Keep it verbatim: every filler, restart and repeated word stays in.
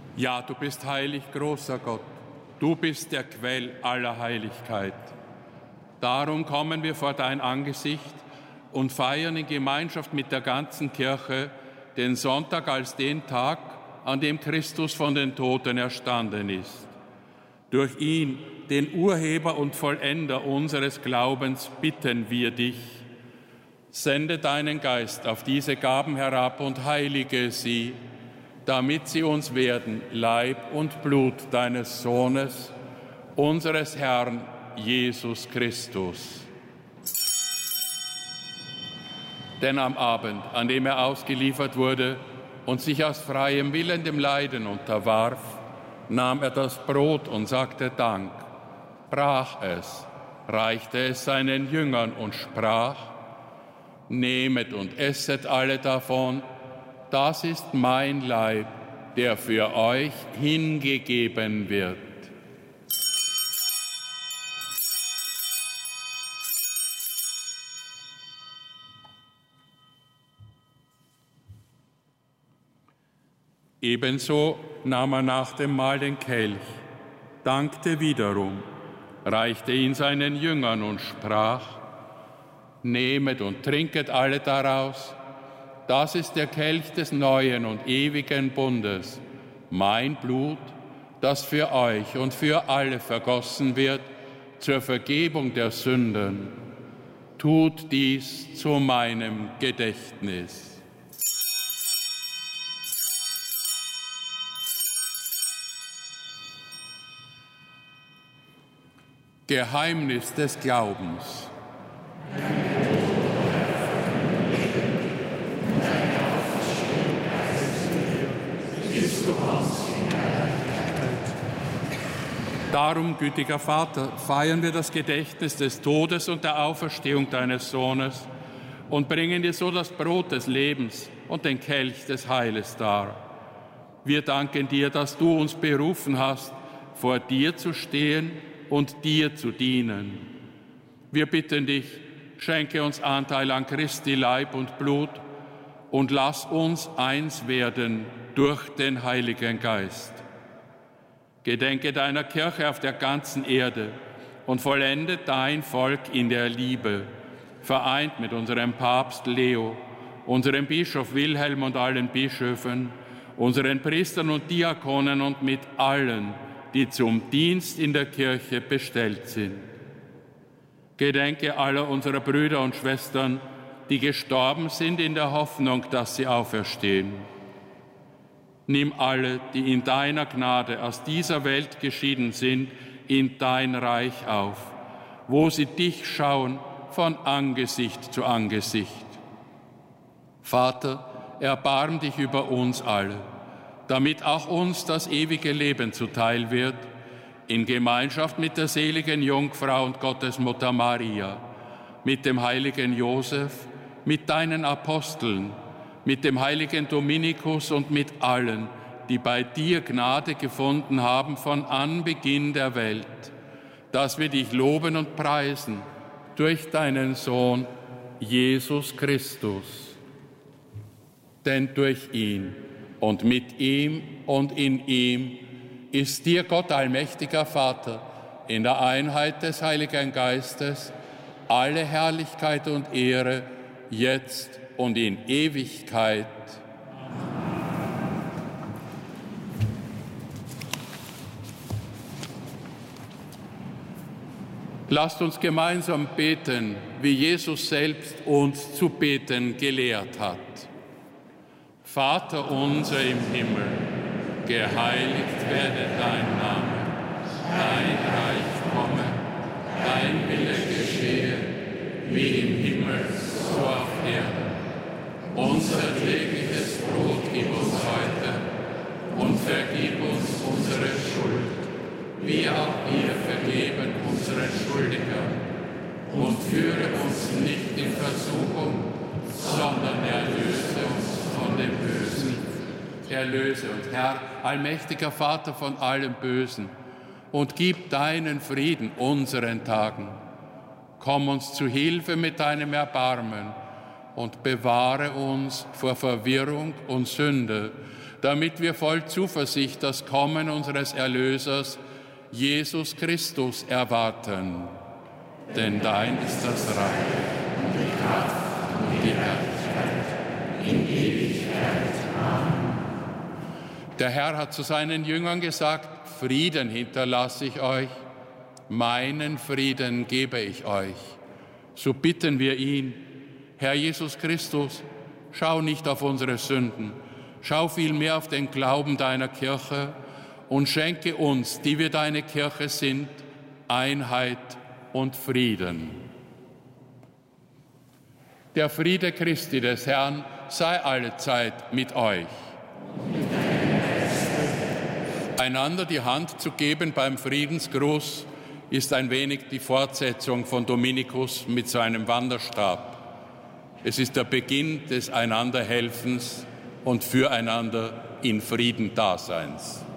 Ja, du bist heilig, großer Gott. Du bist der Quell aller Heiligkeit. Darum kommen wir vor dein Angesicht und feiern in Gemeinschaft mit der ganzen Kirche den Sonntag als den Tag, an dem Christus von den Toten erstanden ist. Durch ihn, den Urheber und Vollender unseres Glaubens, bitten wir dich. Sende deinen Geist auf diese Gaben herab und heilige sie, damit sie uns werden Leib und Blut deines Sohnes, unseres Herrn Jesus Christus. Denn am Abend, an dem er ausgeliefert wurde und sich aus freiem Willen dem Leiden unterwarf, nahm er das Brot und sagte Dank, brach es, reichte es seinen Jüngern und sprach: Nehmet und esset alle davon, das ist mein Leib, der für euch hingegeben wird. Ebenso nahm er nach dem Mahl den Kelch, dankte wiederum, reichte ihn seinen Jüngern und sprach: Nehmet und trinket alle daraus, das ist der Kelch des neuen und ewigen Bundes, mein Blut, das für euch und für alle vergossen wird zur Vergebung der Sünden. Tut dies zu meinem Gedächtnis. Geheimnis des Glaubens. Darum, gütiger Vater, feiern wir das Gedächtnis des Todes und der Auferstehung deines Sohnes und bringen dir so das Brot des Lebens und den Kelch des Heiles dar. Wir danken dir, dass du uns berufen hast, vor dir zu stehen und dir zu dienen. Wir bitten dich, schenke uns Anteil an Christi Leib und Blut und lass uns eins werden durch den Heiligen Geist. Gedenke deiner Kirche auf der ganzen Erde und vollende dein Volk in der Liebe, vereint mit unserem Papst Leo, unserem Bischof Wilhelm und allen Bischöfen, unseren Priestern und Diakonen und mit allen, die zum Dienst in der Kirche bestellt sind. Gedenke aller unserer Brüder und Schwestern, die gestorben sind in der Hoffnung, dass sie auferstehen. Nimm alle, die in deiner Gnade aus dieser Welt geschieden sind, in dein Reich auf, wo sie dich schauen von Angesicht zu Angesicht. Vater, erbarm dich über uns alle, damit auch uns das ewige Leben zuteil wird, in Gemeinschaft mit der seligen Jungfrau und Gottesmutter Maria, mit dem heiligen Josef, mit deinen Aposteln, mit dem heiligen Dominikus und mit allen, die bei dir Gnade gefunden haben von Anbeginn der Welt, dass wir dich loben und preisen durch deinen Sohn, Jesus Christus. Denn durch ihn und mit ihm und in ihm ist dir, Gott allmächtiger Vater, in der Einheit des Heiligen Geistes alle Herrlichkeit und Ehre, jetzt und in Ewigkeit. Lasst uns gemeinsam beten, wie Jesus selbst uns zu beten gelehrt hat. Vater unser im Himmel, geheiligt werde dein Name, dein Reich komme, dein Wille geschehe, wie im Himmel, so auf Erden. Unser tägliches Brot gib uns heute und vergib uns unsere Schuld, wie auch wir vergeben unseren Schuldigern. Und führe uns nicht in Versuchung, sondern erlöse uns von dem Bösen. Erlöse uns, Herr, allmächtiger Vater, von allem Bösen und gib deinen Frieden unseren Tagen. Komm uns zu Hilfe mit deinem Erbarmen und bewahre uns vor Verwirrung und Sünde damit wir voll Zuversicht das Kommen unseres Erlösers, Jesus Christus, erwarten. Denn dein ist das Reich und die Kraft und die Herrlichkeit in Ewigkeit. Amen. Der Herr hat zu seinen Jüngern gesagt: Frieden hinterlasse ich euch, meinen Frieden gebe ich euch. So bitten wir ihn: Herr Jesus Christus, schau nicht auf unsere Sünden, schau vielmehr auf den Glauben deiner Kirche und schenke uns, die wir deine Kirche sind, Einheit und Frieden. Der Friede Christi des Herrn sei allezeit mit euch. Einander die Hand zu geben beim Friedensgruß ist ein wenig die Fortsetzung von Dominikus mit seinem Wanderstab. Es ist der Beginn des Einanderhelfens und Füreinander in Frieden Daseins.